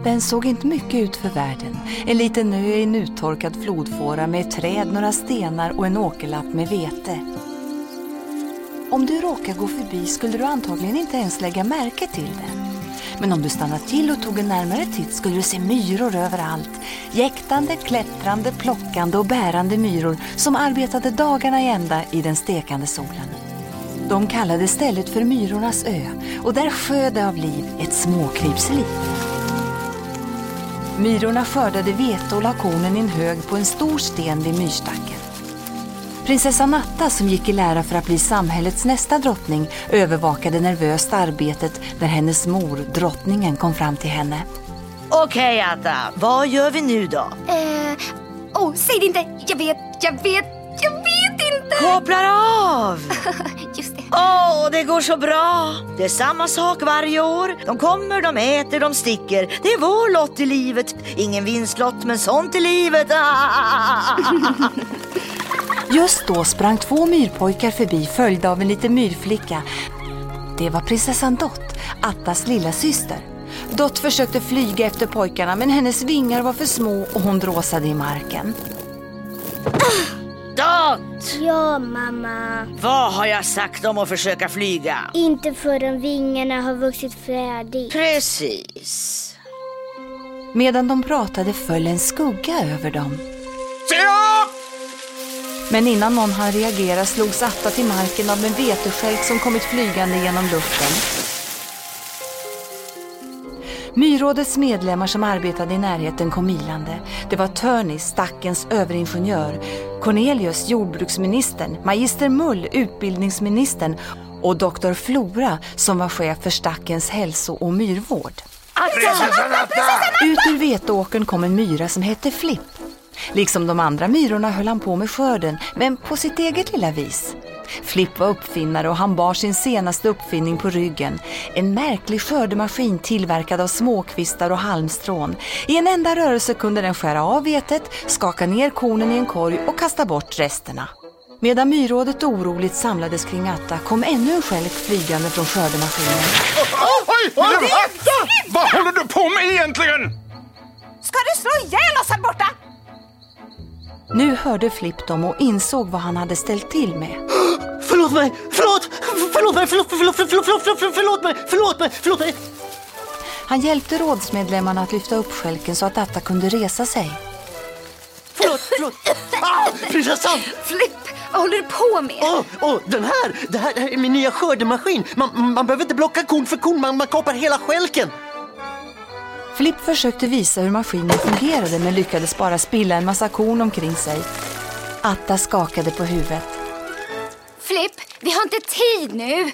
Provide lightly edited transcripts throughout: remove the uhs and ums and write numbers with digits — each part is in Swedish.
Den såg inte mycket ut för världen. En liten ö i en uttorkad flodfåra med ett träd, några stenar och en åkerlapp med vete. Om du råkar gå förbi skulle du antagligen inte ens lägga märke till den. Men om du stannade till och tog en närmare titt skulle du se myror överallt. Jäktande, klättrande, plockande och bärande myror som arbetade dagarna i ända i den stekande solen. De kallade stället för Myrornas ö och där sköd av liv ett småkrypsliv. Myrorna skördade vete och la kornen i en hög på en stor sten vid myrstacken. Prinsessan Atta, som gick i lära för att bli samhällets nästa drottning, övervakade nervöst arbetet när hennes mor, drottningen, kom fram till henne. Okej, Atta, vad gör vi nu då? Säg det inte. Jag vet inte. Kopplar av! Just det. Det går så bra. Det är samma sak varje år. De kommer, de äter, de sticker. Det är vår lott i livet. Ingen vinstlott, men sånt i livet. Just då sprang 2 myrpojkar förbi följda av en liten myrflicka. Det var prinsessan Dott, Attas lilla syster. Dott försökte flyga efter pojkarna, men hennes vingar var för små och hon dråsade i marken. Dott! Ja, mamma. Vad har jag sagt om att försöka flyga? Inte förrän vingarna har vuxit färdigt. Precis. Medan de pratade föll en skugga över dem. Se upp! Men innan någon hann reagera slogs Atta till marken av en veteskälk som kommit flygande genom luften. Myrrådets medlemmar som arbetade i närheten kom milande. Det var Törnis, stackens överingenjör, Cornelius, jordbruksministern, magister Mull, utbildningsministern och doktor Flora som var chef för stackens hälso- och myrvård. Ut ur veteåkern kom en myra som hette Flipp. Liksom de andra myrorna höll han på med skörden, men på sitt eget lilla vis. Flipp var uppfinnare och han bar sin senaste uppfinning på ryggen. En märklig skördemaskin tillverkad av småkvistar och halmstrån. I en enda rörelse kunde den skära av vetet, skaka ner kornen i en korg och kasta bort resterna. Medan myrrådet oroligt samlades kring Atta kom ännu en skälk flygande från skördemaskinen. Oj! Atta! Vad håller du på med egentligen? Ska du slå ihjäl oss här borta? Nu hörde Flipp dem och insåg vad han hade ställt till med. Förlåt mig. Han hjälpte rådsmedlemmarna att lyfta upp skälken så att Atta kunde resa sig. Förlåt. Prinsessan! Flipp, vad håller du på med? Det här är min nya skördemaskin. Man behöver inte blocka korn för korn, man kapar hela skälken. Flipp försökte visa hur maskinen fungerade men lyckades bara spilla en massa korn omkring sig. Atta skakade på huvudet. Flipp, vi har inte tid nu.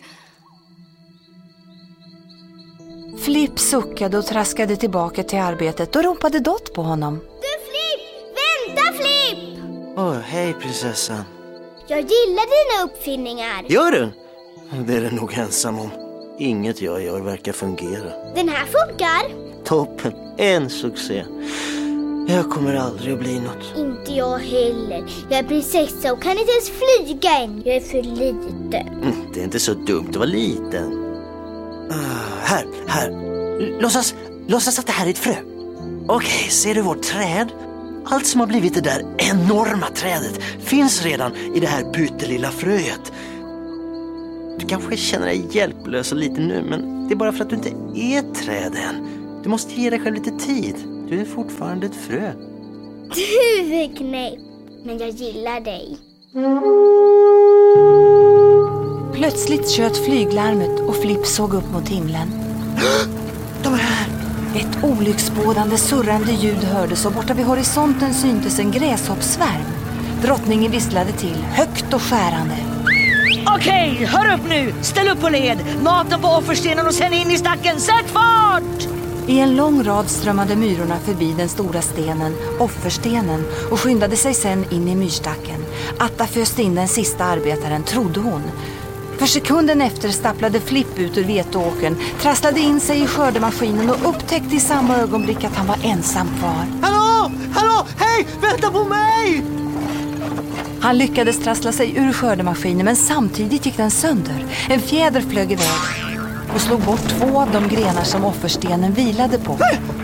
Flipp suckade och traskade tillbaka till arbetet och ropade Dott på honom. Du Flipp! Vänta Flipp! Hej prinsessan. Jag gillar dina uppfinningar. Gör du? Det är det nog ensam om. Inget jag gör verkar fungera. Den här funkar. Toppen, en succé. Jag kommer aldrig att bli något. Inte jag heller. Jag är prinsessa och kan inte ens flyga än. Jag är för liten. Det är inte så dumt att vara liten. Här. Låtsas att det här är ett frö. Okej, ser du vårt träd? Allt som har blivit det där enorma trädet finns redan i det här pyttelilla fröet. Du kanske känner dig hjälplös och lite nu, men det är bara för att du inte är ett träd än. Du måste ge dig själv lite tid. Du är fortfarande ett frö. Du är knäpp, men jag gillar dig. Plötsligt tjöt flyglarmet och Flipp såg upp mot himlen. De är här! Ett olycksbådande surrande ljud hördes och borta vid horisonten syntes en gräshoppsvärm. Drottningen visslade till, högt och skärande. Okej, hör upp nu! Ställ upp på led! Maten på offerstenen och sen in i stacken! Sätt fart! I en lång rad strömmade myrorna förbi den stora stenen, offerstenen, och skyndade sig sen in i myrstacken. Atta föste in den sista arbetaren, trodde hon. För sekunden efter stapplade Flipp ut ur veteåkern, trasslade in sig i skördemaskinen och upptäckte i samma ögonblick att han var ensam kvar. Hallå! Hej! Vänta på mig! Han lyckades trassla sig ur skördemaskinen, men samtidigt gick den sönder. En fjäder flög iväg. och slog bort 2 av de grenar som offerstenen vilade på.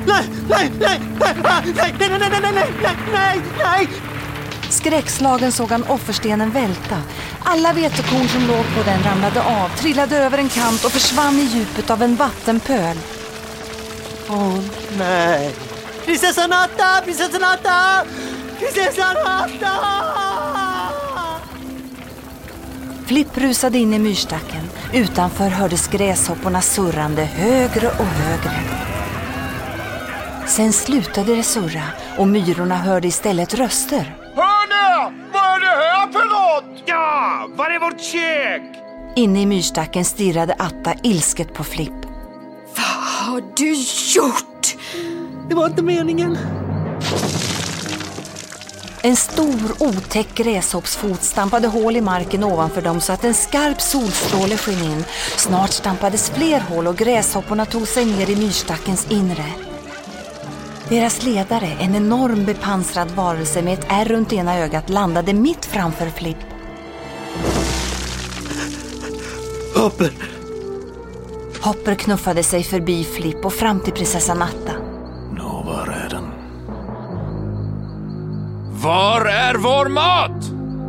Nej! Skräckslagen såg han offerstenen välta. Alla vetekorn som låg på den ramlade av, trillade över en kant och försvann i djupet av en vattenpöl. Åh, nej. Prinsessan Atta! Prinsessan Atta! Prinsessan Atta! Flipp rusade in i myrstacken. Utanför hördes gräshopporna surrande högre och högre. Sen slutade det surra och myrorna hörde istället röster. Hör ni? Vad är det här för något? Ja, var är vårt kök? Inne i myrstacken stirrade Atta ilsket på Flipp. Vad har du gjort? Det var inte meningen. En stor otäck gräshoppsfot stampade hål i marken ovanför dem så att en skarp solstråle sken in. Snart stampades fler hål och gräshopporna tog sig ner i myrstackens inre. Deras ledare, en enorm bepansrad varelse med ett ärr runt ena ögat, landade mitt framför Flipp. Hopper knuffade sig förbi Flipp och fram till prinsessan Atta. Nå, var är den? Var är vår mat?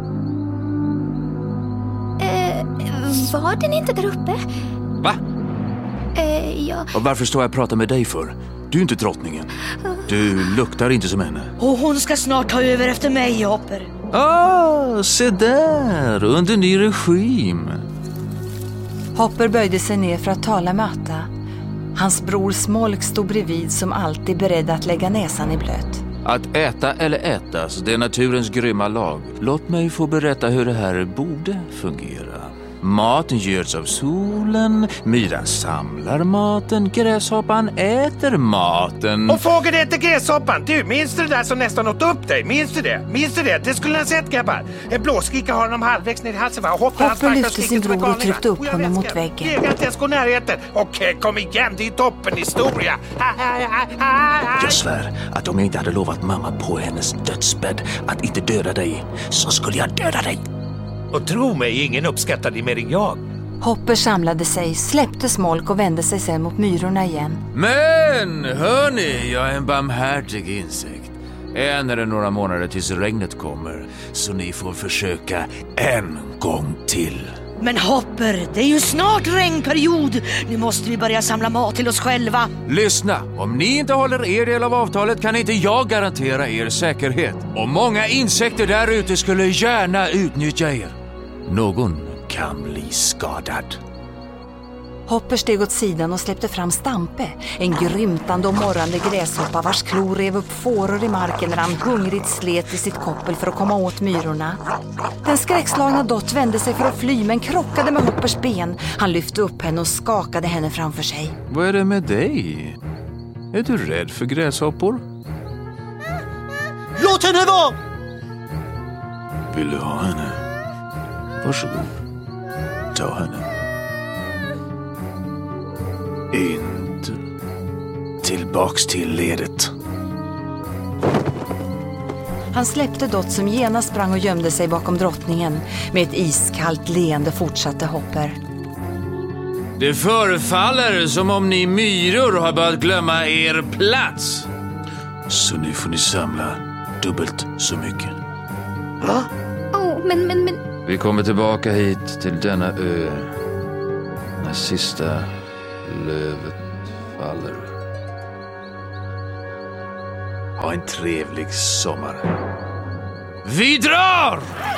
Var den inte där uppe? Va? Ja. Och varför står jag och pratar med dig för? Du är inte drottningen. Du luktar inte som henne. Och hon ska snart ta över efter mig, Hopper. Se där, under ny regim. Hopper böjde sig ner för att tala med Atta. Hans bror Smolk stod bredvid som alltid beredd att lägga näsan i blöt. Att äta eller ätas, det är naturens grymma lag. Låt mig få berätta hur det här borde fungera. Maten görs av solen, myran samlar maten, gräshoppan äter maten. Och fågeln äter gräshoppan. Du, minns du det där som nästan åt upp dig? Minns du det? Minns du det? Det skulle ni ha sett, grabbar. En blåskicka har honom halvvägs ner i halsen, va? Hopper lyfte sin bror och tryckte upp honom mot väggen. Jag kan inte ens gå närheten. Okej, kom igen, det är toppen historia. Jag svär att om jag inte hade lovat mamma på hennes dödsbädd att inte döda dig, så skulle jag döda dig. Och tro mig, ingen uppskattar det mer än jag. Hopper samlade sig, släppte Smolk och vände sig sen mot myrorna igen. Men, hörni, jag är en barmhärtig insekt. Än är det några månader tills regnet kommer, så ni får försöka en gång till. Men Hopper, det är ju snart regnperiod. Nu måste vi börja samla mat till oss själva. Lyssna, om ni inte håller er del av avtalet kan inte jag garantera er säkerhet. Och många insekter där ute skulle gärna utnyttja er. Någon kan bli skadad. Hopper steg åt sidan och släppte fram Stampe, en grymtande och morrande gräshoppa vars klor rev upp fåror i marken när han hungrigt slet i sitt koppel för att komma åt myrorna. Den skräckslagna Dott vände sig för att fly men krockade med Hoppers ben. Han lyfte upp henne och skakade henne framför sig. Vad är det med dig? Är du rädd för gräshoppor? Låt henne vara! Vill du ha henne? Varsågod. Ta henne. Inte tillbaks till ledet. Han släppte Dott som genast sprang och gömde sig bakom drottningen. Med ett iskallt leende fortsatte Hopper. Det förefaller som om ni myror har börjat glömma er plats. Så nu får ni samla dubbelt så mycket. Va? Men... Vi kommer tillbaka hit till denna ö när sista lövet faller. Ha en trevlig sommar. Vi drar!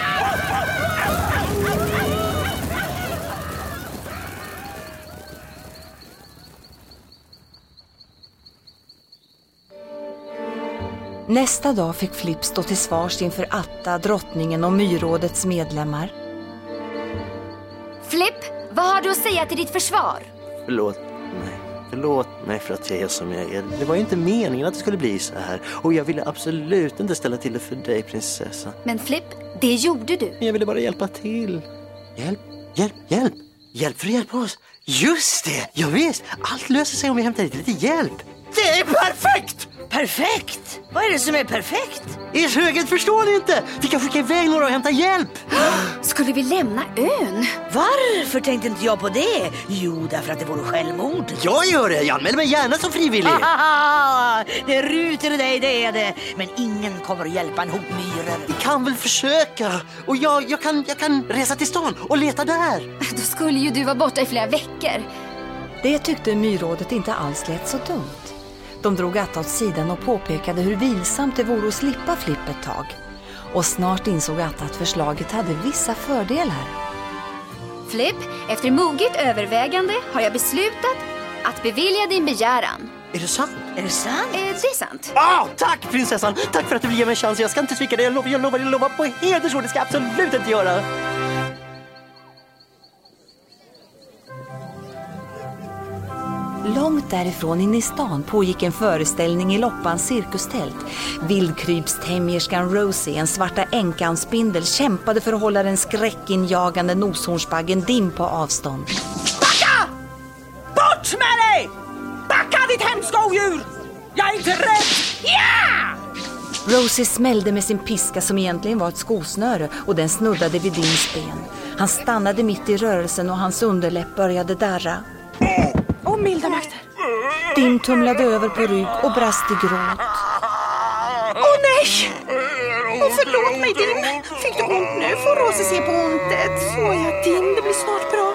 Nästa dag fick Flipp stå till svars inför Atta, drottningen och myrrådets medlemmar. Flipp, vad har du att säga till ditt försvar? Förlåt mig för att jag är som jag är. Det var ju inte meningen att det skulle bli så här. Och jag ville absolut inte ställa till det för dig, prinsessa. Men Flipp, det gjorde du. Jag ville bara hjälpa till. Hjälp. Hjälp för att hjälpa oss. Just det, ja visst. Allt löser sig om vi hämtar lite hjälp. Det är perfekt! Perfekt! Vad är det som är perfekt? Er höghet förstår ni inte. Vi kan skicka iväg några och hämta hjälp. Skulle vi lämna ön? Varför tänkte inte jag på det? Jo, därför att det vore självmord. Jag gör det. Jag anmäler mig gärna som frivillig. Det ruter i dig, det är det. Men ingen kommer att hjälpa en hop myror. Vi kan väl försöka. Och jag kan resa till stan och leta där. Då skulle ju du vara borta i flera veckor. Det tyckte myrrådet inte alls lät så dumt. De drog Atta åt sidan och påpekade hur vilsamt det vore att slippa Flipp ett tag. Och snart insåg Atta att förslaget hade vissa fördelar. Flipp, efter moget övervägande har jag beslutat att bevilja din begäran. Är det sant? Är det sant? Det är sant. Tack prinsessan. Tack för att du vill ge mig en chans. Jag ska inte svika det. Jag lovar på hedersord. Det ska jag absolut inte göra. Långt därifrån in i stan pågick en föreställning i Loppans cirkustält. Vildkrypstämjerskan Rosie, en svarta änkanspindel, kämpade för att hålla den skräckinjagande noshornsbaggen dim på avstånd. Backa! Bort med dig! Backa ditt hemska odjur! Jag är inte rädd! Ja! Rosie smällde med sin piska som egentligen var ett skosnöre och den snuddade vid Dims ben. Han stannade mitt i rörelsen och hans underläpp började darra. Åh, milda makter. Dim tumlade över på rygg och brast i gråt. Åh nej! Förlåt mig, Dim. Fick du ont nu? Får Rosie se på ontet? Såja, Dim, det blir snart bra.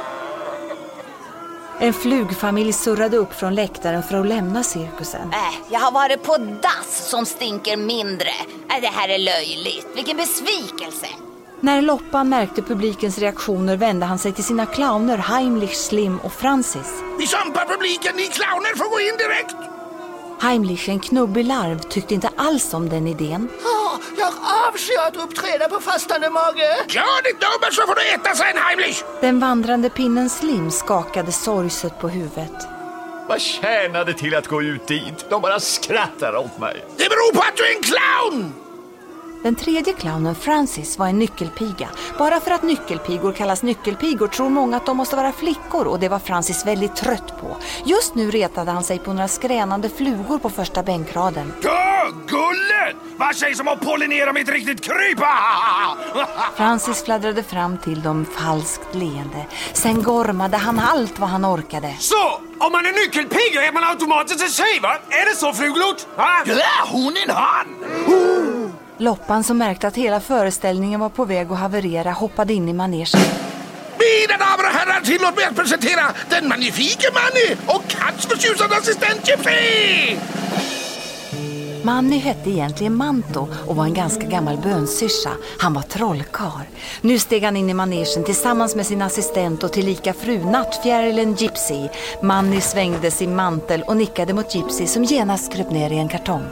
En flugfamilj surrade upp från läktaren för att lämna cirkusen. Jag har varit på dass som stinker mindre. Det här är löjligt. Vilken besvikelse. När Loppan märkte publikens reaktioner vände han sig till sina clowner Heimlich, Slim och Francis. Vi kämpar publiken, ni clowner får gå in direkt. Heimlich, en knubbig larv, tyckte inte alls om den idén. Jag avskyr att uppträda på fastande mage. Gör ditt nummer så får du äta sen, Heimlich. Den vandrande pinnen Slim skakade sorgset på huvudet. Vad tjänar det till att gå ut dit? De bara skrattar åt mig. Det beror på att du är en clown. Den tredje clownen Francis var en nyckelpiga. Bara för att nyckelpigor kallas nyckelpigor tror många att de måste vara flickor och det var Francis väldigt trött på. Just nu retade han sig på några skränande flugor på första bänkraden. Gulle! Vad sägs om att pollinera med ett riktigt kryp? Francis fladdrade fram till dem falskt leende. Sen gormade han allt vad han orkade. Så, om man är nyckelpiga är man automatiskt en tjej, va? Är det så, fluglort? Ja, hon är en han! Loppan, som märkte att hela föreställningen var på väg att haverera, hoppade in i manegen. Mina damer och herrar, tillåt mig att presentera den magnifike Manny och hans förtjusande assistent Gypsy! Manny hette egentligen Manto och var en ganska gammal bönsyrsa. Han var trollkar. Nu steg han in i manegen tillsammans med sin assistent och tillika fru Nattfjärilen Gypsy. Manny svängde sin mantel och nickade mot Gypsy som genast kröp ner i en kartong.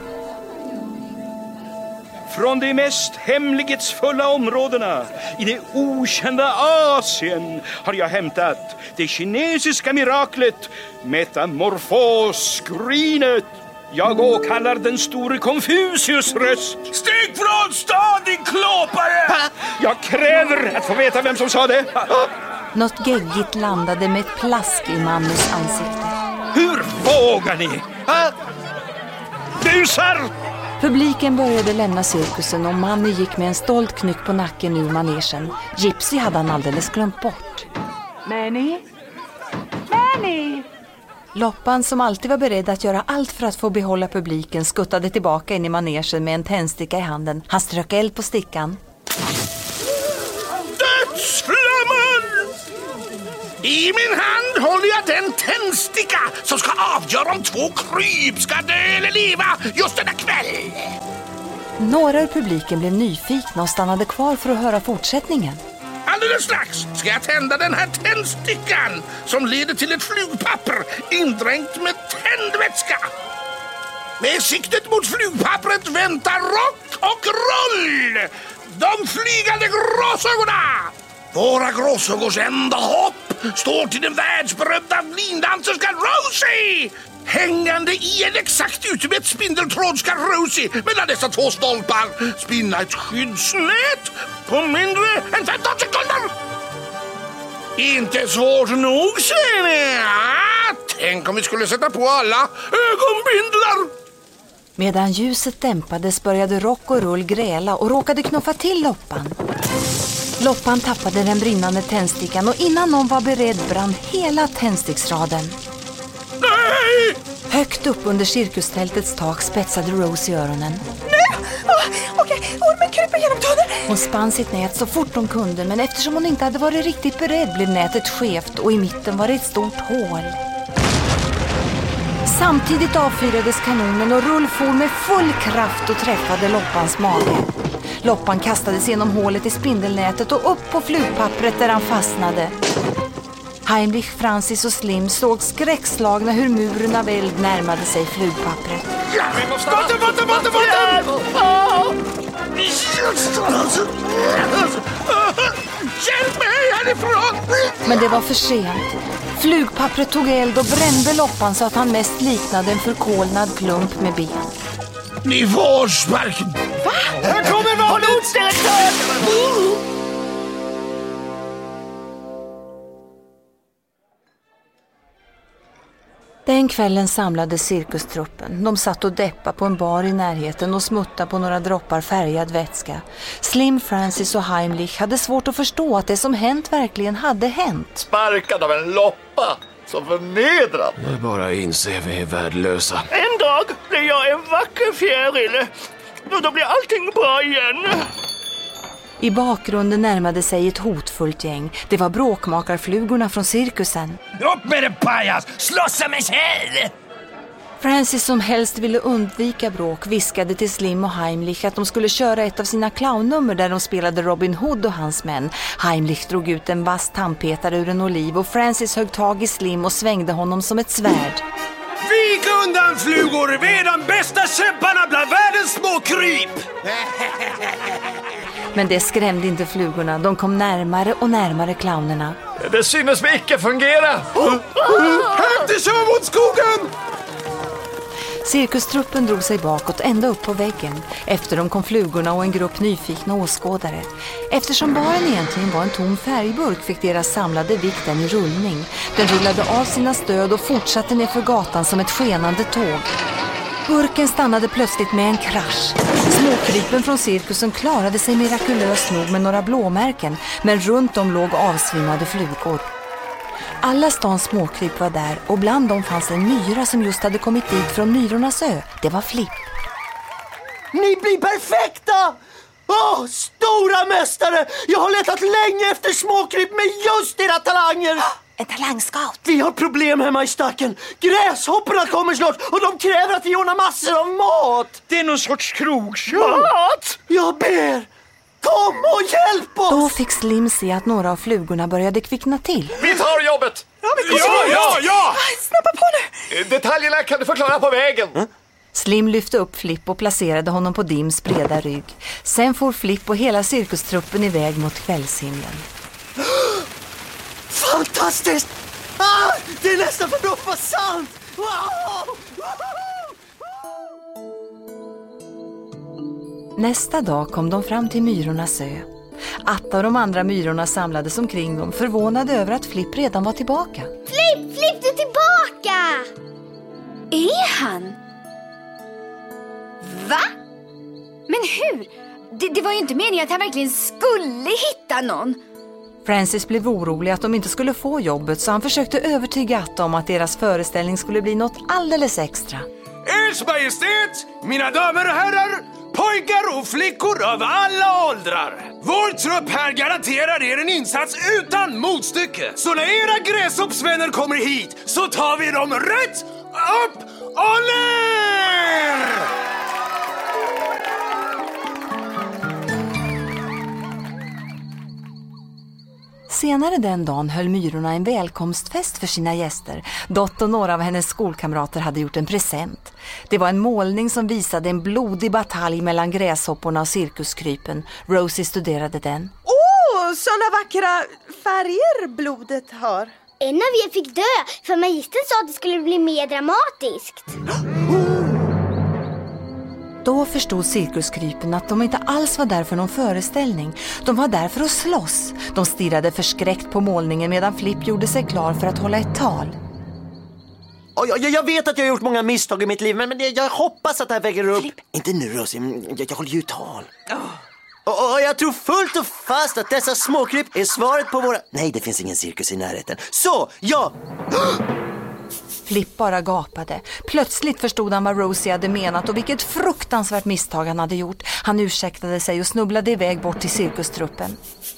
Från de mest hemlighetsfulla områdena i det okända Asien har jag hämtat det kinesiska miraklet metamorfosskrinet. Jag åkallar den store Konfucius röst. Stig från stan, din klåpare! Jag kräver att få veta vem som sa det. Något geggigt landade med ett plask i Mannys ansikte. Hur vågar ni? Busar! Publiken började lämna cirkusen och Manny gick med en stolt knyck på nacken ur manegen. Gypsy hade han alldeles glömt bort. Manny? Loppan, som alltid var beredd att göra allt för att få behålla publiken, skuttade tillbaka in i manegen med en tändsticka i handen. Han strök eld på stickan. Dödsflamman! I min hand håller jag den tändsticka som ska avgöra om 2 kryp ska dö eller leva just denna kväll. Några ur publiken blev nyfikna och stannade kvar för att höra fortsättningen. Alldeles strax ska jag tända den här tändstickan som leder till ett flugpapper indränkt med tändvätska. Med siktet mot flugpappret väntar rock och roll. De flygande gråsögorna. Våra gråsögors enda hopp står till den världsberömda lindanserskan Rosie. Hängande i en exakt utmätt spindeltråd ska Rosie mellan dessa 2 stolpar spinna ett skyddsnät på mindre än 15 sekunder. Inte svårt nog, säger ni. Tänk om vi skulle sätta på alla ögonbindlar. Medan ljuset dämpades började Rock och Rull gräla och råkade knuffa till Loppan. Loppan tappade den brinnande tändstickan och innan någon var beredd brann hela tändsticksraden. Nej! Högt upp under cirkustältets tak spetsade Rose i öronen. Nej! Okej, ormen kryper genom tunneln. Hon spann sitt nät så fort hon kunde, men eftersom hon inte hade varit riktigt beredd blev nätet skevt och i mitten var det ett stort hål. Samtidigt avfyrades kanonen och Rull for med full kraft och träffade Loppans mage. Loppan kastades genom hålet i spindelnätet och upp på flugpappret där han fastnade. Heimlich, Francis och Slim såg skräckslagna hur muren av eld närmade sig flugpappret. Vatten! Hjälp mig härifrån! Men det var för sent. Flugpappret tog eld och brände Loppan så att han mest liknade en förkolnad klump med ben. Ni får sparken! Va? Här kommer Norddirektör! Den kvällen samlades cirkustruppen. De satt och deppade på en bar i närheten och smuttade på några droppar färgad vätska. Slim, Francis och Heimlich hade svårt att förstå att det som hänt verkligen hade hänt. Sparkad av en loppa som förnedrad. Jag bara inser vi är värdelösa. En dag blir jag en vacker fjäril och då blir allting bra igen. I bakgrunden närmade sig ett hotfullt gäng. Det var bråkmakarflugorna från cirkusen. Upp med det, pajas! Slåssa mig själv! Francis, som helst ville undvika bråk, viskade till Slim och Heimlich att de skulle köra ett av sina clownnummer där de spelade Robin Hood och hans män. Heimlich drog ut en vass tandpetare ur en oliv och Francis högg tag i Slim och svängde honom som ett svärd. Vik undan, flugor! Vi är de bästa kämparna bland världens små kryp! Men det skrämde inte flugorna. De kom närmare och närmare clownerna. Det synes mig icke fungera. Hämta kör mot skogen! Cirkustruppen drog sig bakåt ända upp på väggen. Efter dem kom flugorna och en grupp nyfikna åskådare. Eftersom baren egentligen var en tom färgburk fick deras samlade vikt den i rullning. Den rullade av sina stöd och fortsatte ner för gatan som ett skenande tåg. Burken stannade plötsligt med en krasch. Småkrypen från cirkusen klarade sig mirakulöst nog med några blåmärken, men runt om låg avsvimmade flugor. Alla stans småkryp var där och bland dem fanns en myra som just hade kommit dit från Myrornas ö. Det var Flipp. Ni blir perfekta! Stora mästare! Jag har letat länge efter småkryp med just era talanger! En talangscout. Vi har problem hemma i stacken. Gräshopporna kommer snart och de kräver att vi ordnar massor av mat. Det är någon sorts krogshow. Mat! Jag ber! Kom och hjälp oss! Då fick Slim se att några av flugorna började kvickna till. Vi tar jobbet! Ja! Snabba på nu! Detaljerna kan du förklara på vägen. Slim lyfte upp Flipp och placerade honom på Dims breda rygg. Sen får Flipp och hela cirkustruppen iväg mot kvällshimlen. Fantastiskt! Det är nästan för bra för sant! Wow! Nästa dag kom de fram till Myrornas ö. Atta och de andra myrorna samlades omkring dem, förvånade över att Flipp redan var tillbaka. Flipp, du är tillbaka! Är han? Va? Men hur? Det var ju inte meningen att han verkligen skulle hitta någon. Francis blev orolig att de inte skulle få jobbet, så han försökte övertyga Atta om att deras föreställning skulle bli något alldeles extra. Ers Majestät, mina damer och herrar, pojkar och flickor av alla åldrar. Vår trupp här garanterar er en insats utan motstycke. Så när era gräshoppsvänner kommer hit så tar vi dem rätt upp och ner! Senare den dagen höll Myrorna en välkomstfest för sina gäster. Dot och några av hennes skolkamrater hade gjort en present. Det var en målning som visade en blodig batalj mellan gräshopporna och cirkuskrypen. Rosie studerade den. Såna vackra färger blodet har. En av er fick dö, för magistern sa att det skulle bli mer dramatiskt. Då förstod cirkuskrypen att de inte alls var där för någon föreställning. De var där för att slåss. De stirrade förskräckt på målningen medan Flipp gjorde sig klar för att hålla ett tal. Jag vet att jag har gjort många misstag i mitt liv, men jag hoppas att det här väger upp. Flipp. Inte nu, Rosie. Jag håller ju tal. Och jag tror fullt och fast att dessa småkryp är svaret på våra... Nej, det finns ingen cirkus i närheten. Så, ja! Flipp bara gapade. Plötsligt förstod han vad Rosie hade menat och vilket fruktansvärt misstag han hade gjort. Han ursäktade sig och snubblade iväg bort till cirkustruppen.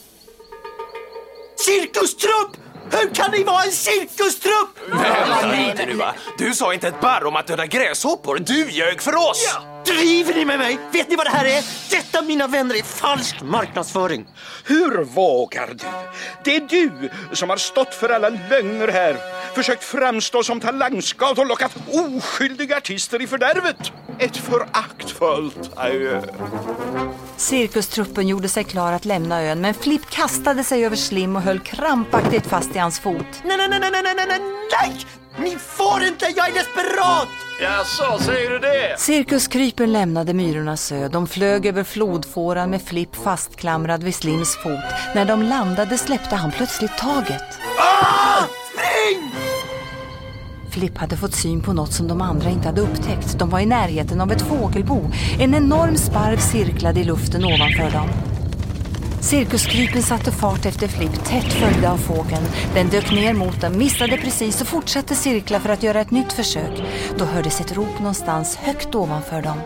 Cirkustrupp! Hur kan ni vara en cirkustrupp? Inte du, va? Du sa inte ett barr om att döda gräshoppor. Du ljög för oss. Driver ni med mig? Vet ni vad det här är? Detta, mina vänner, är falsk marknadsföring. Hur vågar du? Det är du som har stått för alla lögner här. Försökt framstå som talangscout och lockat oskyldiga artister i fördärvet. Ett föraktfullt adjö. Cirkustruppen gjorde sig klar att lämna ön, men Flipp kastade sig över Slim och höll krampaktigt fast i hans fot. Nej! Ni får inte, jag är desperat! Ja, så säger du det. Cirkuskrypen lämnade myrornas ö. De flög över flodfåran med Flipp fastklamrad vid Slims fot. När de landade släppte han plötsligt taget. Spring! Flipp hade fått syn på något som de andra inte hade upptäckt. De var i närheten av ett fågelbo. En enorm sparv cirklade i luften ovanför dem. Cirkuskrypen satte fart efter Flipp, tätt följde av fågeln. Den dök ner mot dem, missade precis och fortsatte cirkla för att göra ett nytt försök. Då hördes ett rop någonstans högt ovanför dem.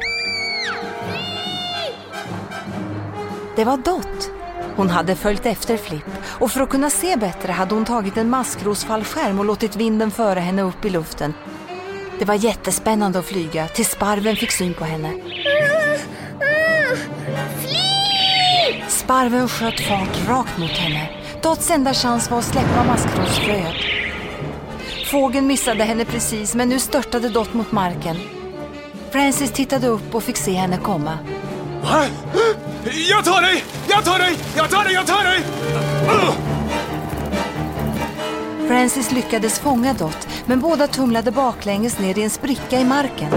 Det var Dot. Hon hade följt efter Flipp och för att kunna se bättre hade hon tagit en maskrosfallskärm och låtit vinden föra henne upp i luften. Det var jättespännande att flyga tills sparven fick syn på henne. Sparven sköt fart rakt mot henne. Dots enda chans var att släppa maskrosfröet. Fågeln missade henne precis, men nu störtade Dot mot marken. Francis tittade upp och fick se henne komma. Jag tar dig! Jag tar dig! Jag tar dig! Jag tar dig! Francis lyckades fånga Dot, men båda tumlade baklänges ner i en spricka i marken.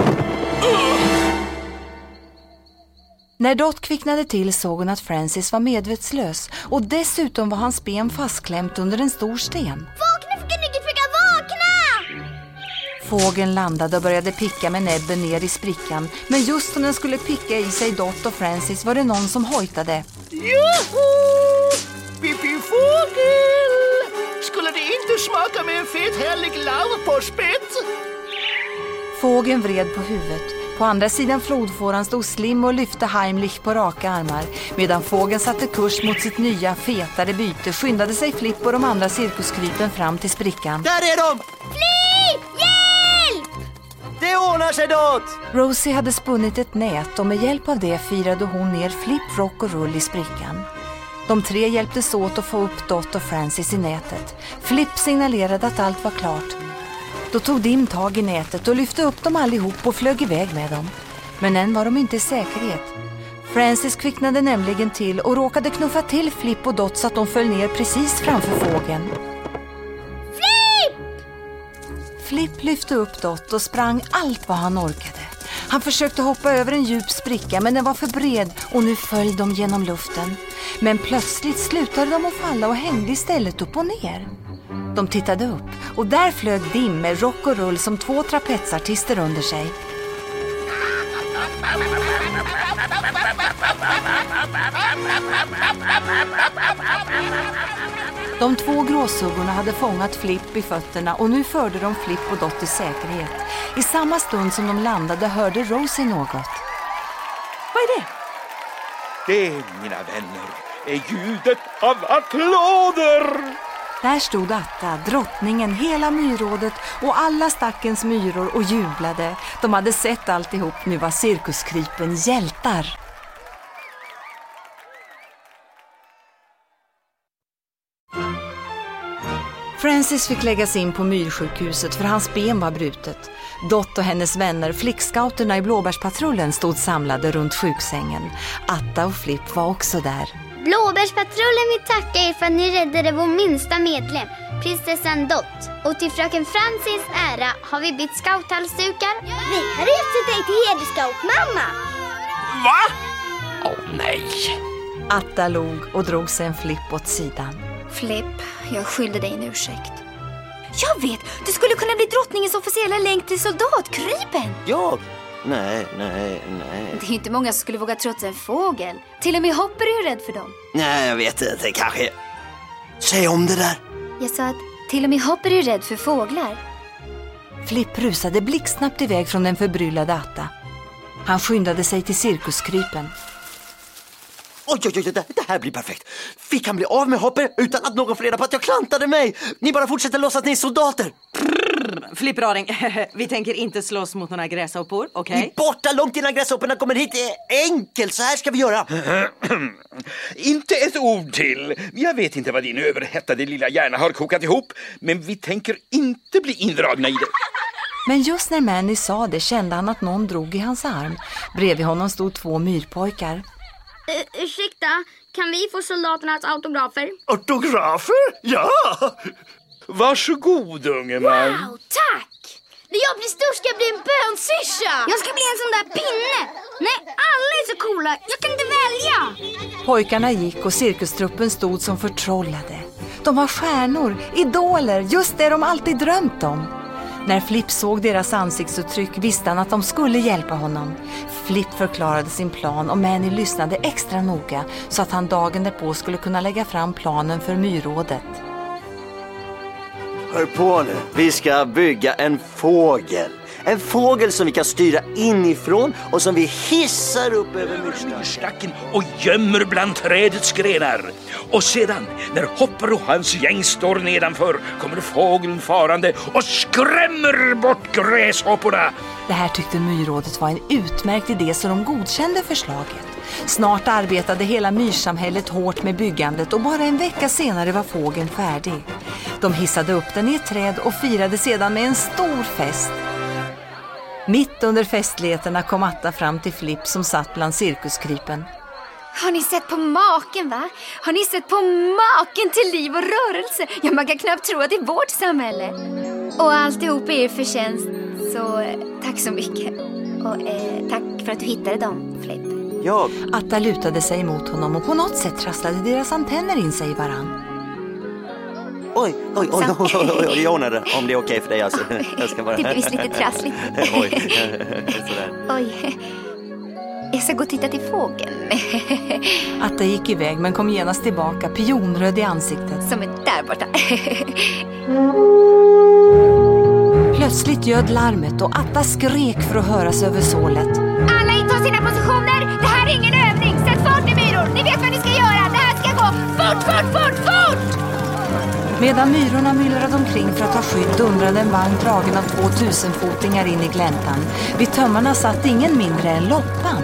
När Dot kvicknade till såg hon att Francis var medvetslös och dessutom var hans ben fastklämt under en stor sten. Vakna, vakna! Fågeln landade och började picka med näbben ner i sprickan, men just som den skulle picka i sig Dot och Francis var det någon som hojtade. Joho! Pippi fågel! Skulle det inte smaka med en fet härlig larv på spett? Fågeln vred på huvudet. På andra sidan flodfåran stod Slim och lyfte Heimlich på raka armar. Medan fågeln satte kurs mot sitt nya, fetare byte skyndade sig Flipp och de andra cirkuskrypen fram till sprickan. Där är de! Flipp! Hjälp! Det ordnar sig, Dot! Rosie hade spunnit ett nät och med hjälp av det firade hon ner Flipp, Rock och Rull i sprickan. De tre hjälptes åt att få upp Dot och Francis i nätet. Flipp signalerade att allt var klart. Då tog Dim tag i nätet och lyfte upp dem allihop och flög iväg med dem. Men än var de inte i säkerhet. Francis kvicknade nämligen till och råkade knuffa till Flipp och Dot så att de föll ner precis framför fågeln. Flipp! Flipp lyfte upp Dot och sprang allt vad han orkade. Han försökte hoppa över en djup spricka, men den var för bred och nu föll de genom luften. Men plötsligt slutade de att falla och hängde istället upp och ner. De tittade upp och där flög Dim med Rock och Rull som två trapetsartister under sig. De två gråsuggorna hade fångat Flipp i fötterna och nu förde de Flipp och Dot i säkerhet. I samma stund som de landade hörde Rosie något. Vad är det? Det, mina vänner, är ljudet av applåder! Där stod Atta, drottningen, hela myrrådet och alla stackens myror och jublade. De hade sett alltihop, nu var cirkuskrypen hjältar. Francis fick läggas in på myrsjukhuset för hans ben var brutet. Dot och hennes vänner, flickscouterna i Blåbärspatrullen, stod samlade runt sjuksängen. Atta och Flipp var också där. Blåbärspatrullen vill tacka er för att ni räddade vår minsta medlem, prinsessan Dot. Och till fröken Francis ära har vi bytt scouthalsdukar. Vi har utsett dig till hederscout, mamma. Va? Nej. Atta log och drog sig en Flipp åt sidan. Flipp, jag skyllde dig en ursäkt. Jag vet, du skulle kunna bli drottningens officiella länk till soldatkrypen. Jag? Nej. Det är inte många som skulle våga trotsa en fågel. Till och med Hopper är ju rädd för dem. Nej, jag vet inte, kanske. Säg om det där. Jag sa att till och med Hopper är rädd för fåglar. Flipp rusade blixtsnabbt iväg från den förbryllade Atta. Han skyndade sig till cirkuskrypen. Oj, det här blir perfekt. Fick han bli av med Hopper utan att någon får reda på att jag klantade mig? Ni bara fortsätter låtsas att ni är soldater. Flippraring, vi tänker inte slåss mot några gräshoppor, okej? Ni är borta långt innan gräshopporna kommer hit. Det är enkelt, så här ska vi göra. Inte ett ord till. Jag vet inte vad din överhettade lilla hjärna har kokat ihop, men vi tänker inte bli indragna i det. Men just när Manny sa det kände han att någon drog i hans arm. Bredvid honom stod 2 myrpojkar. Ursäkta, kan vi få soldaternas autografer? Autografer? Ja! Varsågod, unge man. Wow, tack! När jag blir stor ska jag bli en bönsyrsa. Jag ska bli en sån där pinne. Nej, alla är så coola. Jag kan inte välja. Pojkarna gick och cirkustruppen stod som förtrollade. De var stjärnor, idoler, just det de alltid drömt om. När Flipp såg deras ansiktsuttryck visste han att de skulle hjälpa honom. Flipp förklarade sin plan och Manny lyssnade extra noga så att han dagen därpå skulle kunna lägga fram planen för myrrådet. Hör på nu, vi ska bygga en fågel. En fågel som vi kan styra inifrån och som vi hissar upp över myrstacken och gömmer bland trädets grenar. Och sedan, när Hopper och hans gäng står nedanför, kommer fågeln farande och skrämmer bort gräshopporna. Det här tyckte myrrådet var en utmärkt idé så de godkände förslaget. Snart arbetade hela myrsamhället hårt med byggandet och bara en vecka senare var fågeln färdig. De hissade upp den i ett träd och firade sedan med en stor fest. Mitt under festligheterna kom Atta fram till Flipp som satt bland cirkuskrypen. Har ni sett på maken, va? Har ni sett på maken till liv och rörelse? Ja, man kan knappt tro att det är vårt samhälle. Och alltihop är er förtjänst, så tack så mycket. Och tack för att du hittade dem, Flipp. Ja. Atta lutade sig mot honom och på något sätt trasslade deras antenner in sig i varann. Oj, jag ordnar det, om det är okej för dig alltså. Jag ska bara... Det blir visst lite trassligt. Oj, jag ska gå och titta till fågeln. Atta gick iväg men kom genast tillbaka, pionröd i ansiktet. Som är där borta. Plötsligt ljöd larmet och Atta skrek för att höras över sålet. Alla intar sina positioner, det här är ingen övning. Sätt fart i myror, ni vet vad ni ska göra. Det här ska gå fort! Medan myrorna myllrade omkring för att ta skydd dundrade en vagn dragen av 2000-fotingar in i gläntan. Vid tömmarna satt ingen mindre än Loppan.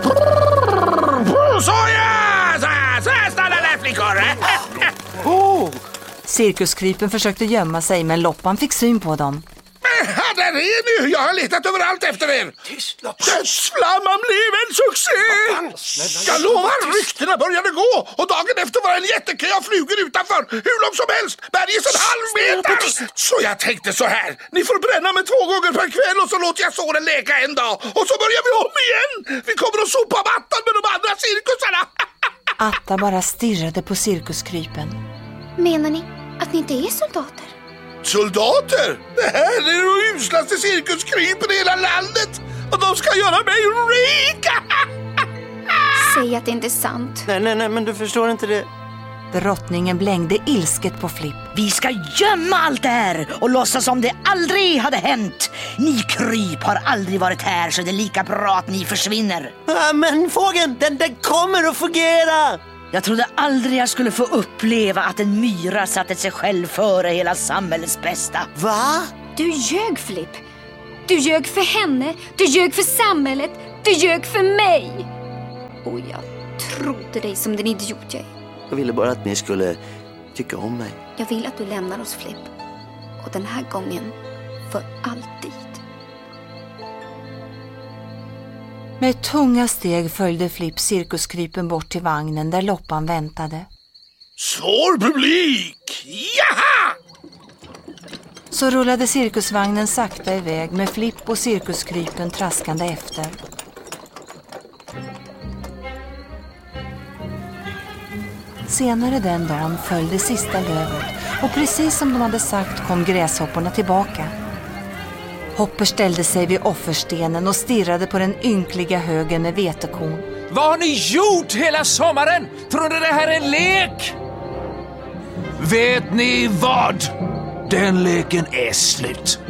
Så stanna där, flickor! Cirkuskrypen försökte gömma sig men Loppan fick syn på dem. Där är ni! Jag har letat överallt efter er! Dödsflamman blev en succé! Jag lovar, ryktena började gå och dagen efter var en jättekö av flugor utanför. Hur långt som helst, bergis en halv meter! Så jag tänkte så här, ni får bränna med 2 gånger per kväll och så låter jag såren leka en dag. Och så börjar vi om igen! Vi kommer att sopa mattan med de andra cirkusarna! Atta bara stirrade på cirkuskrypen. Menar ni att ni inte är soldater? Soldater? Det här är de uslaste cirkuskrypen i hela landet. Och de ska göra mig rik! Säg att det inte är sant. Nej, men du förstår inte det. Drottningen blängde ilsket på Flipp. Vi ska gömma allt det här och låtsas som det aldrig hade hänt. Ni kryp har aldrig varit här så det är lika bra att ni försvinner. Men fågeln, den kommer att fungera. Jag trodde aldrig jag skulle få uppleva att en myra satte sig själv före hela samhällets bästa. Va? Du ljög, Flipp. Du ljög för henne, du ljög för samhället, du ljög för mig. Och jag trodde dig som den idiot jag är. Jag ville bara att ni skulle tycka om mig. Jag vill att du lämnar oss, Flipp. Och den här gången för alltid. Med tunga steg följde Flipp cirkuskrypen bort till vagnen där Loppan väntade. Svår publik! Jaha! Så rullade cirkusvagnen sakta iväg med Flipp och cirkuskrypen traskande efter. Senare den dagen föll det sista lövet Och precis som de hade sagt kom gräshopporna tillbaka. Hopper ställde sig vid offerstenen och stirrade på den ynkliga högen med vetekorn. Vad har ni gjort hela sommaren? Tror ni det här är en lek? Vet ni vad? Den leken är slut.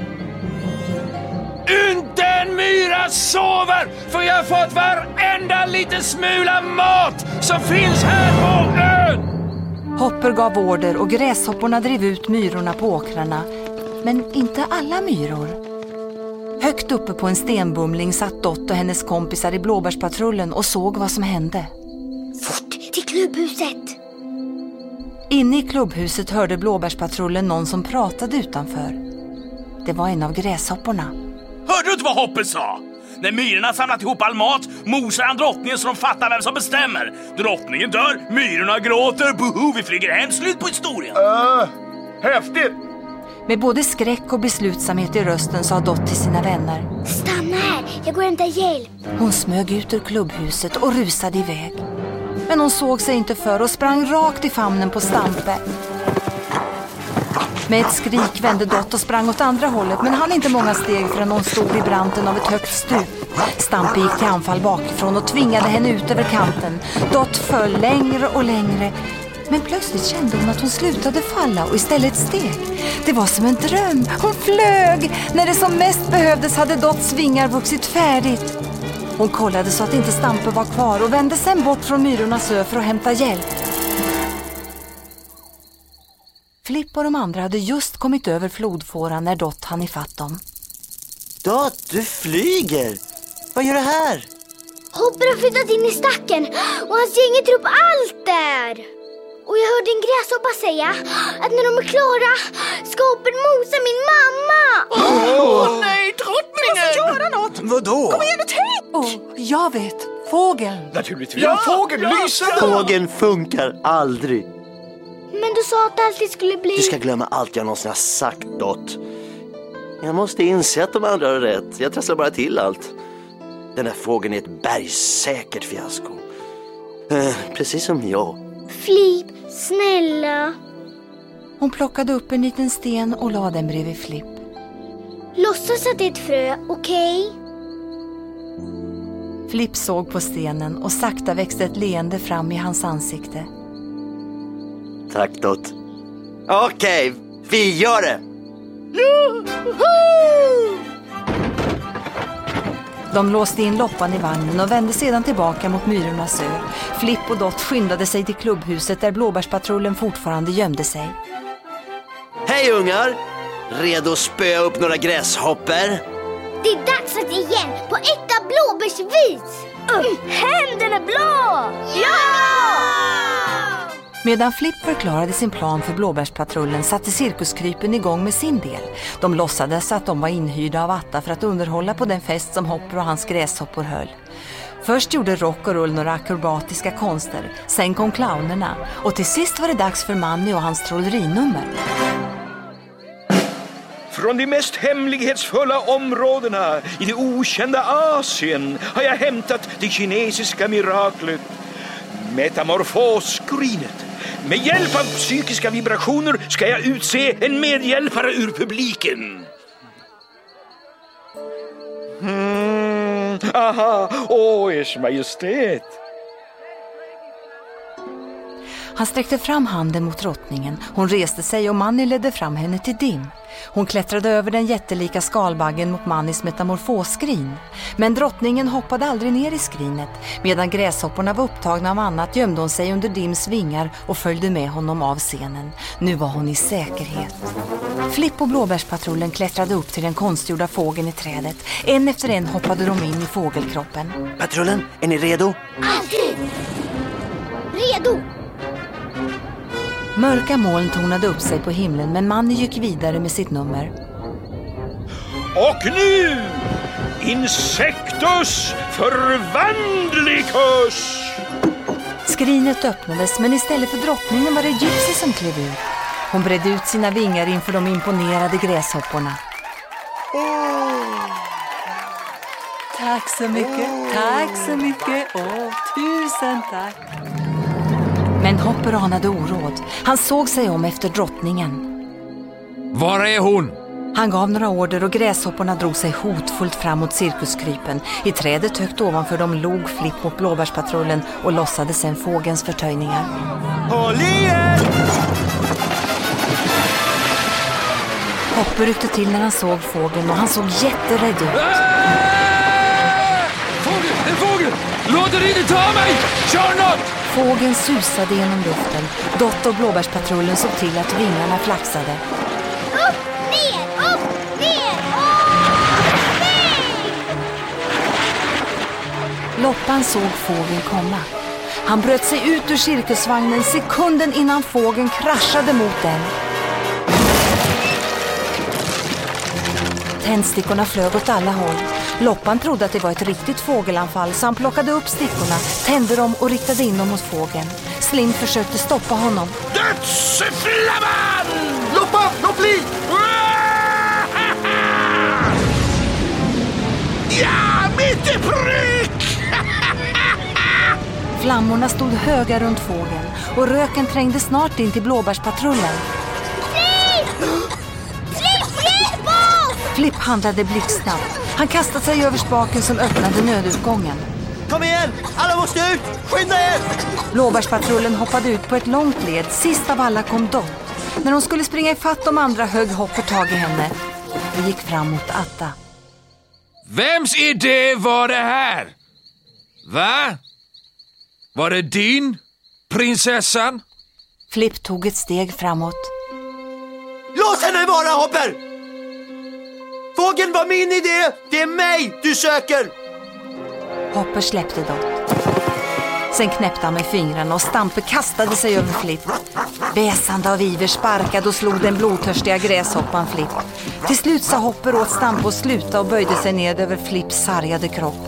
Inte en myra sover, för jag har fått varenda liten smula mat som finns här på ön. Hopper gav order och gräshopporna drev ut myrorna på åkrarna. Men inte alla myror. Högt uppe på en stenbumling satt Dot och hennes kompisar i blåbärspatrullen och såg vad som hände. Fort till klubbhuset! Inne i klubbhuset hörde blåbärspatrullen någon som pratade utanför. Det var en av gräshopporna. Hörde du inte vad Hopper sa? När myrorna samlat ihop all mat mosar han drottningen så de fattar vem som bestämmer. Drottningen dör, myrorna gråter, boho, vi flyger hem, slut på historien. Häftigt! Med både skräck och beslutsamhet i rösten sa Dot till sina vänner. Stanna här, jag går och hämtar hjälp. Hon smög ut ur klubbhuset och rusade iväg. Men hon såg sig inte för och sprang rakt i famnen på Stampe. Med ett skrik vände Dot och sprang åt andra hållet, men hann inte många steg förrän hon stod i branten av ett högt stup. Stampe gick till anfall bakifrån och tvingade henne ut över kanten. Dot föll längre och längre. Men plötsligt kände hon att hon slutade falla och istället steg. Det var som en dröm. Hon flög. När det som mest behövdes hade Dots vingar vuxit färdigt. Hon kollade så att inte Stampe var kvar och vände sen bort från myrornas ö för att hämta hjälp. Flipp och de andra hade just kommit över flodfåran när Dot hann ifatt dem. Dot, du flyger! Vad gör du här? Hopper har flyttat in i stacken och hans gäng är upp allt där. Och jag hörde en gräshoppa säga att när de är klara ska Hopper mosa min mamma. Nej, drottningen! Vi måste göra något! Vadå? Kom igen och tänk! Jag vet, fågeln. Naturligtvis. Ja, fågeln, lyser! Fågeln funkar aldrig. Men du sa att det alltid skulle bli... Du ska glömma allt jag någonsin har sagt, Dot. Jag måste inse att de andra har rätt. Jag trasslar bara till allt. Den där fågeln är ett bergsäkert fiasko. Precis som jag. Flipp, snälla. Hon plockade upp en liten sten och la den bredvid Flipp. Låtsas att det är ett frö, okej? Flipp såg på stenen och sakta växte ett leende fram i hans ansikte. Tack, Dot. Okej, vi gör det! De låste in loppan i vagnen och vände sedan tillbaka mot myrornas ö. Flipp och Dot skyndade sig till klubbhuset där blåbärspatrullen fortfarande gömde sig. Hej ungar! Redo att spöa upp några gräshopper? Det är dags att igen på äkta blåbärsvis! Händerna blå! Ja! Medan Flipp förklarade sin plan för blåbärspatrullen satte cirkuskrypen igång med sin del. De låtsades att de var inhyrda av Atta för att underhålla på den fest som Hopper och hans gräshoppor höll. Först gjorde Rock och Rull några akrobatiska konster, sen kom clownerna och till sist var det dags för Manny och hans trollerinummer. Från de mest hemlighetsfulla områdena i det okända Asien har jag hämtat det kinesiska miraklet, metamorfosskrinet. Med hjälp av psykiska vibrationer ska jag utse en medhjälpare ur publiken. Aha, Ers Majestät. Han sträckte fram handen mot drottningen. Hon reste sig och Manny ledde fram henne till Dim. Hon klättrade över den jättelika skalbaggen mot Mannys metamorfosskrin. Men drottningen hoppade aldrig ner i skrinet. Medan gräshopporna var upptagna av annat gömde hon sig under Dims vingar och följde med honom av scenen. Nu var hon i säkerhet. Flipp och blåbärspatrullen klättrade upp till den konstgjorda fågeln i trädet. En efter en hoppade de in i fågelkroppen. Patrullen, är ni redo? Alltid! Redo! Mörka moln tornade upp sig på himlen, men Manny gick vidare med sitt nummer. Och nu, Insectus förvandlicus! Skrinet öppnades, men istället för drottningen var det Gypsy som klev ut. Hon bredde ut sina vingar inför de imponerade gräshopporna. Tack så mycket, tack så mycket. Tusen tack. Men Hopper anade oråd. Han såg sig om efter drottningen. Var är hon? Han gav några order och gräshopporna drog sig hotfullt fram mot cirkuskrypen. I trädet högt ovanför dem log Flipp mot blåbärspatrullen och lossade sen fågelns förtöjningar. Håll i er! Hopper ryckte till när han såg fågeln och han såg jätterädd ut. Fågel! En fågel! Låt den inte ta mig! Kör något! Fågeln susade genom luften. Dott och blåbärspatrullen såg till att vingarna flaxade. Upp, ner, och Loppan såg fågeln komma. Han bröt sig ut ur cirkusvagnen sekunden innan fågeln kraschade mot den. Tändstickorna flög åt alla håll. Loppan trodde att det var ett riktigt fågelanfall så han plockade upp stickorna, tände dem och riktade in dem mot fågeln. Slim försökte stoppa honom. Dödsflamman! Loppa, låt bli! Ja, mitt i prick! Flammorna stod höga runt fågeln och röken trängde snart in till blåbärspatrullen. Flipp handlade blixtsnabbt. Han kastade sig över spaken som öppnade nödutgången. Kom igen! Alla måste ut! Skynda er! Blåbärspatrullen hoppade ut på ett långt led. Sist av alla kom Dott. När hon skulle springa ifatt de andra högg Hopper tag i henne. Det gick fram mot Atta. Vems idé var det här? Va? Var det din, prinsessan? Flipp tog ett steg framåt. Låt henne vara, Hopper! Fågeln var min idé! Det är mig du söker! Hopper släppte Dott. Sen knäppte han med fingrarna och Stampe kastade sig över Flipp. Väsande av iver sparkade och slog den blodtörstiga gräshoppan Flipp. Till slut sa Hopper åt Stampe och sluta och böjde sig ned över Flipps sargade kropp.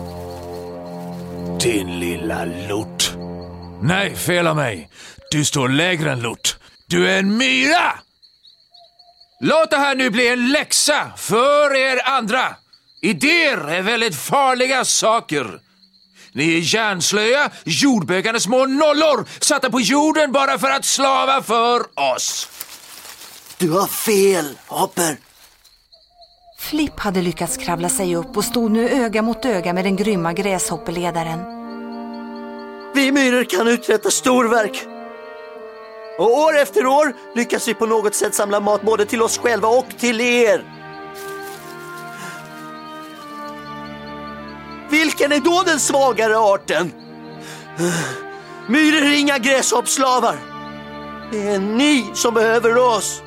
Din lilla lort. Nej, fel av mig. Du står lägre än lort. Du är en myra! Låt det här nu bli en läxa för er andra. Idéer är väldigt farliga saker. Ni är hjärnslöja, jordbökande små nollor satta på jorden bara för att slava för oss. Du har fel, Hopper. Flipp hade lyckats kravla sig upp och stod nu öga mot öga med den grymma gräshoppeledaren. Vi myror kan uträtta storverk. Och år efter år lyckas vi på något sätt samla mat både till oss själva och till er. Vilken är då den svagare arten? Myror är inga gräshoppslavar. Det är ni som behöver oss.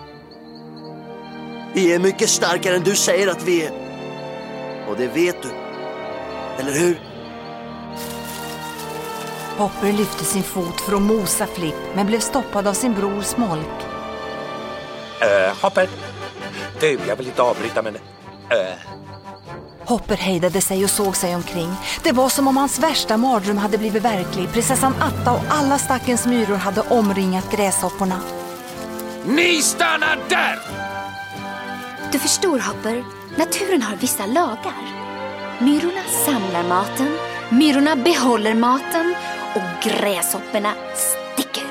Vi är mycket starkare än du säger att vi är. Och det vet du. Eller hur? Hopper lyfte sin fot för att mosa Flipp men blev stoppad av sin bror Smolk. Hopper. Du, jag vill inte avbryta men... Hopper hejdade sig och såg sig omkring. Det var som om hans värsta mardröm hade blivit verklig. Prinsessan Atta och alla stackens myror hade omringat gräshopporna. Ni stannar där! Du förstår, Hopper. Naturen har vissa lagar. Myrorna samlar maten, myrorna behåller maten och gräshopporna sticker.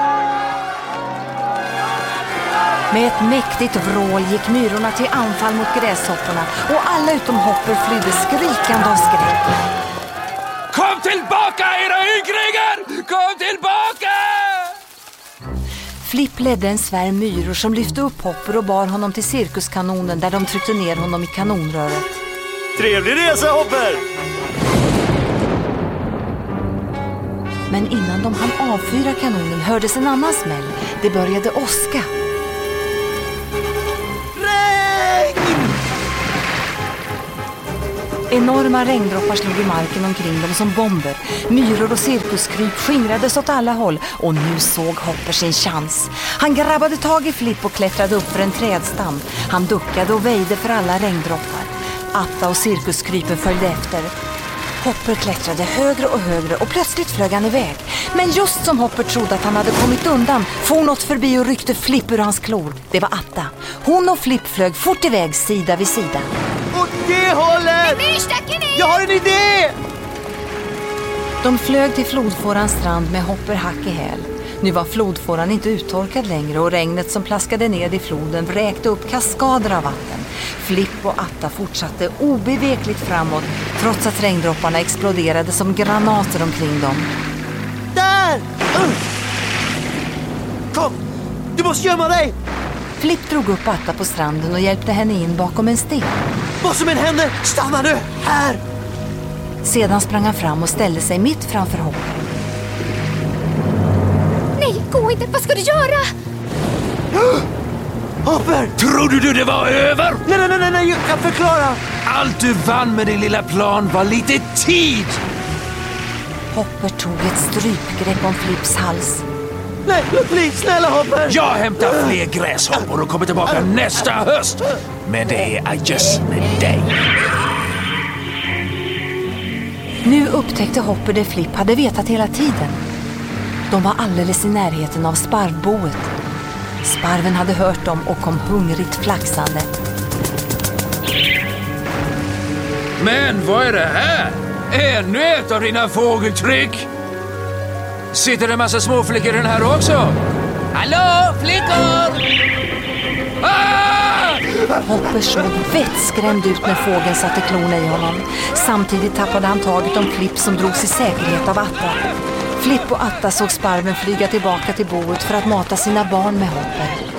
Med ett mäktigt vrål gick myrorna till anfall mot gräshopporna och alla utom Hopper flydde skrikande av skräck. Kom tillbaka, era ynglingar! Kom tillbaka! Flipp ledde en svärm myror som lyfte upp Hopper och bar honom till cirkuskanonen där de tryckte ner honom i kanonröret. Trevlig resa, Hopper! Men innan de hann avfyra kanonen hördes en annan smäll. Det började åska. Enorma regndroppar slog i marken omkring dem som bomber. Myror och cirkuskryp skingrades åt alla håll och nu såg Hopper sin chans. Han grabbade tag i Flipp och klättrade upp för en trädstam. Han duckade och väjde för alla regndroppar. Atta och cirkuskrypen följde efter. Hopper klättrade högre och högre och plötsligt flög han iväg. Men just som Hopper trodde att han hade kommit undan for något förbi och ryckte Flipp ur hans klor. Det var Atta. Hon och Flipp flög fort iväg sida vid sida. Åt det hållet! Jag har en idé! De flög till flodfårans strand med Hopper hack i häl. Nu var flodfåran inte uttorkad längre och regnet som plaskade ned i floden vräkte upp kaskader av vatten. Flipp och Atta fortsatte obevekligt framåt trots att regndropparna exploderade som granater omkring dem. Där! Kom! Du måste gömma dig! Flipp drog upp Atta på stranden och hjälpte henne in bakom en sten. Vad som än händer, stanna nu! Här! Sedan sprang han fram och ställde sig mitt framför Hopper. Nej, gå inte! Vad ska du göra? Hopper! Trodde du det var över? Nej, jag kan förklara. Allt du vann med din lilla plan var lite tid. Hopper tog ett strypgrepp om Flipps hals. Nej, bli snälla Hopper! Jag hämtar fler gräshoppor och kommer tillbaka nästa höst. Men det är adjöss med dig. Nu upptäckte Hopper det Flipp hade vetat hela tiden. De var alldeles i närheten av sparvboet. Sparven hade hört dem och kom hungrigt flaxande. Men vad är det här? Ännu ett av dina fågeltrick. Sitter det en massa småflickor i den här också? Hallå, flickor! Ah! Hopper såg vettskrämd ut när fågeln satte klorna i honom. Samtidigt tappade han taget om Flipp som drogs i säkerhet av Atta. Flipp och Atta såg sparven flyga tillbaka till boet för att mata sina barn med Hopper.